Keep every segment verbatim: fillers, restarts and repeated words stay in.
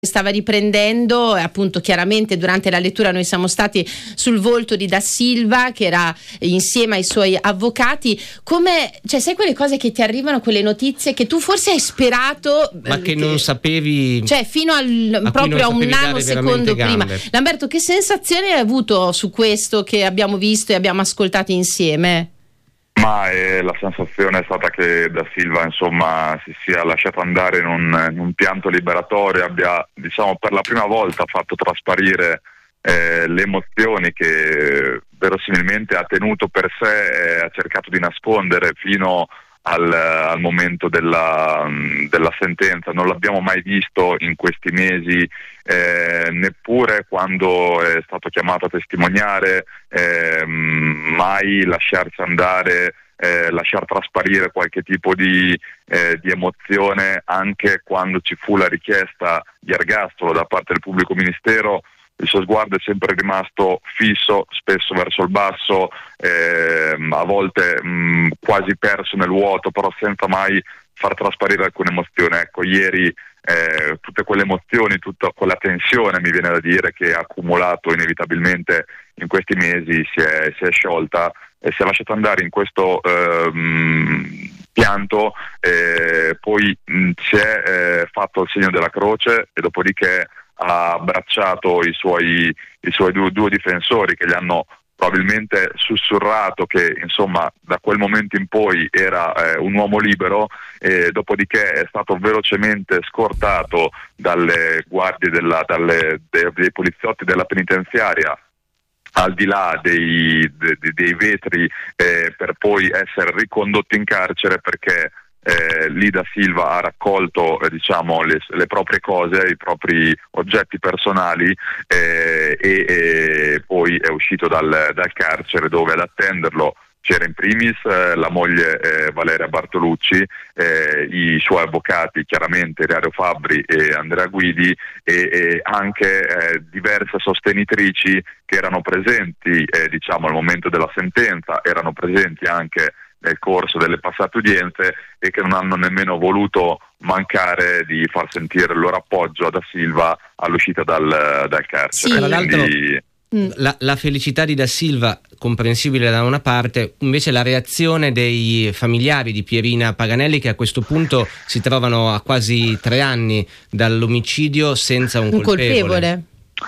stava riprendendo, appunto chiaramente durante la lettura noi siamo stati sul volto di Da Silva che era insieme ai suoi avvocati. Come, cioè, sai quelle cose che ti arrivano, quelle notizie che tu forse hai sperato ma che, che non sapevi, cioè fino al, a proprio a un nanosecondo prima. Lamberto, che sensazione hai avuto su questo che abbiamo visto e abbiamo ascoltato insieme? Ma eh, la sensazione è stata che Da Silva insomma si sia lasciato andare in un, in un pianto liberatorio, abbia, diciamo, per la prima volta fatto trasparire eh, le emozioni che verosimilmente ha tenuto per sé e ha cercato di nascondere fino al, al momento della, della sentenza. Non l'abbiamo mai visto in questi mesi, eh, neppure quando è stato chiamato a testimoniare, eh, mai lasciarsi andare, eh, lasciar trasparire qualche tipo di, eh, di emozione. Anche quando ci fu la richiesta di ergastolo da parte del pubblico ministero, il suo sguardo è sempre rimasto fisso, spesso verso il basso, eh, a volte mh, quasi perso nel vuoto, però senza mai far trasparire alcune emozioni. Ecco, ieri eh, tutte quelle emozioni, tutta quella tensione, mi viene da dire, che ha accumulato inevitabilmente in questi mesi si è, si è sciolta e si è lasciato andare in questo ehm, pianto, eh, poi mh, si è eh, fatto il segno della croce e dopodiché ha abbracciato i suoi, i suoi due, due difensori che gli hanno probabilmente sussurrato che insomma da quel momento in poi era eh, un uomo libero, e dopodiché è stato velocemente scortato dalle guardie della, dalle, dei, dei poliziotti della penitenziaria al di là dei, dei, dei vetri, eh, per poi essere ricondotto in carcere perché Eh, lì Da Silva ha raccolto eh, diciamo le, le proprie cose, i propri oggetti personali, eh, e, e poi è uscito dal, dal carcere, dove ad attenderlo c'era in primis eh, la moglie eh, Valeria Bartolucci, eh, i suoi avvocati chiaramente Ilario Fabbri e Andrea Guidi, e, e anche eh, diverse sostenitrici che erano presenti eh, diciamo al momento della sentenza, erano presenti anche nel corso delle passate udienze e che non hanno nemmeno voluto mancare di far sentire il loro appoggio a Da Silva all'uscita dal, dal carcere. Sì. Tra l'altro Quindi... la, la felicità di Da Silva, comprensibile da una parte, invece la reazione dei familiari di Pierina Paganelli, che a questo punto si trovano a quasi tre anni dall'omicidio senza un, un colpevole. colpevole.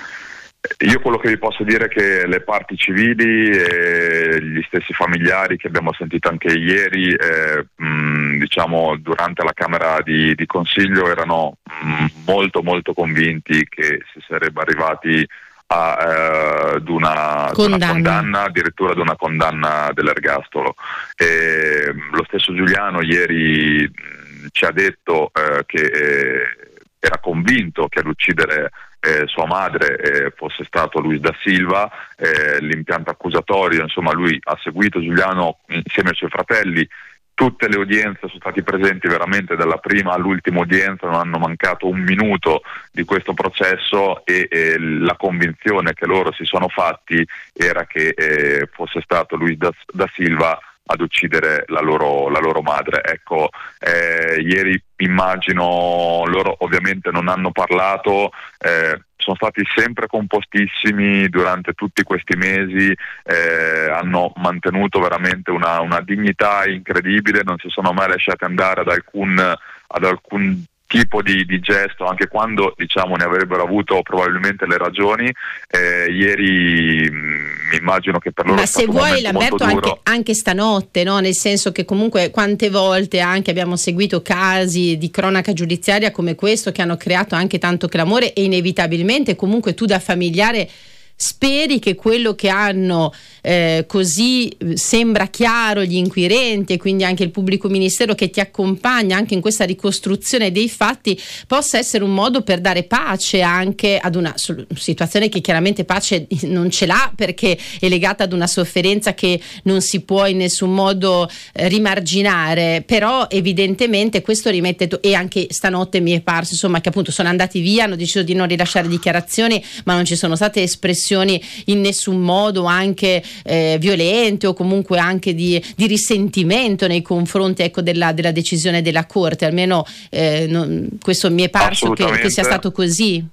Io quello che vi posso dire è che le parti civili e gli stessi familiari che abbiamo sentito anche ieri, eh, mh, diciamo durante la Camera di, di Consiglio, erano mh, molto molto convinti che si sarebbe arrivati a, eh, ad, una, ad una condanna, addirittura ad una condanna dell'ergastolo. E, lo stesso Giuliano ieri mh, ci ha detto eh, che eh, era convinto che ad uccidere Eh, sua madre eh, fosse stato Luis Da Silva. Eh, l'impianto accusatorio, insomma, lui ha seguito Giuliano insieme ai suoi fratelli, tutte le udienze, sono stati presenti veramente dalla prima all'ultima udienza, non hanno mancato un minuto di questo processo, e eh, la convinzione che loro si sono fatti era che eh, fosse stato Luis Da, da Silva ad uccidere la loro, la loro madre. Ecco, eh, ieri immagino, loro ovviamente non hanno parlato, eh, sono stati sempre compostissimi durante tutti questi mesi, eh, hanno mantenuto veramente una, una dignità incredibile, non si sono mai lasciati andare ad alcun, ad alcun tipo di, di gesto, anche quando diciamo ne avrebbero avuto probabilmente le ragioni. Eh, ieri mi immagino che per loro ma è stato se vuoi, Lamberto, anche, duro. anche stanotte, no? Nel senso che comunque quante volte anche abbiamo seguito casi di cronaca giudiziaria come questo che hanno creato anche tanto clamore, e inevitabilmente comunque tu da familiare speri che quello che hanno eh, così sembra chiaro gli inquirenti e quindi anche il pubblico ministero che ti accompagna anche in questa ricostruzione dei fatti possa essere un modo per dare pace anche ad una situazione che chiaramente pace non ce l'ha, perché è legata ad una sofferenza che non si può in nessun modo eh, rimarginare, però evidentemente questo rimette to- e anche stanotte mi è parso insomma che appunto sono andati via, hanno deciso di non rilasciare dichiarazioni, ma non ci sono state espressioni in nessun modo anche eh, violente o comunque anche di, di risentimento nei confronti, ecco, della, della decisione della Corte, almeno eh, non, questo mi è parso che, che sia stato così.